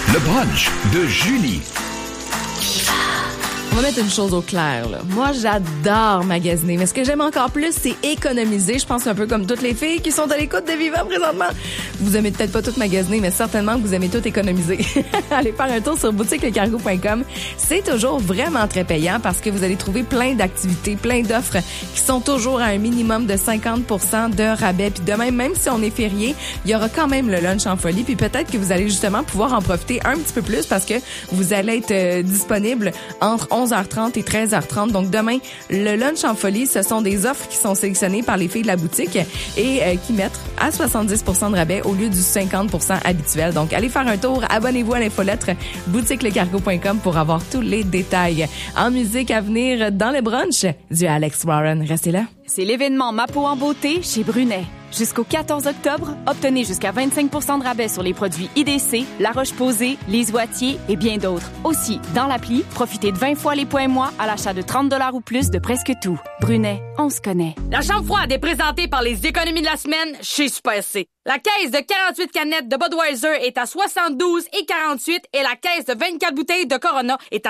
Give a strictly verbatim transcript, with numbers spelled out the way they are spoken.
Le brunch de Julie. On va mettre une chose au clair, là. Moi, j'adore magasiner, mais ce que j'aime encore plus, c'est économiser. Je pense un peu comme toutes les filles qui sont à l'écoute de Viva présentement. Vous aimez peut-être pas tout magasiner, mais certainement que vous aimez tout économiser. Allez faire un tour sur boutique le cargo point com. C'est toujours vraiment très payant parce que vous allez trouver plein d'activités, plein d'offres qui sont toujours à un minimum de cinquante pour cent de rabais. Puis demain, même si on est férié, il y aura quand même le lunch en folie. Puis peut-être que vous allez justement pouvoir en profiter un petit peu plus parce que vous allez être euh, disponible entre onze heures trente et treize heures trente. Donc demain, le lunch en folie, ce sont des offres qui sont sélectionnées par les filles de la boutique et euh, qui mettent à soixante-dix pour cent de rabais au lieu du cinquante pour cent habituel. Donc allez faire un tour, abonnez-vous à l'infolettre boutique le cargo point com pour avoir tous les détails. En musique à venir dans le brunch du Alex Warren. Restez là. C'est l'événement Ma peau en beauté chez Brunet. Jusqu'au quatorze octobre, obtenez jusqu'à vingt-cinq pour cent de rabais sur les produits I D C, La Roche-Posay, Les Oitiers et bien d'autres. Aussi, dans l'appli, profitez de vingt fois les points mois à l'achat de trente dollars ou plus de presque tout. Brunet, on se connaît. La chambre froide est présentée par les économies de la semaine chez Super C. La caisse de quarante-huit canettes de Budweiser est à soixante-douze et quarante-huit et la caisse de vingt-quatre bouteilles de Corona est à